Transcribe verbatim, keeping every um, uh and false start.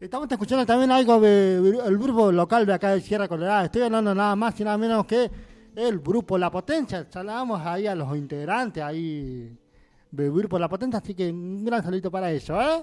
Estamos escuchando también algo del grupo local de acá de Sierra Colorada. Estoy hablando nada más y nada menos que el grupo La Potencia. Saludamos ahí a los integrantes ahí del grupo La Potencia, así que un gran saludito para ellos, ¿eh?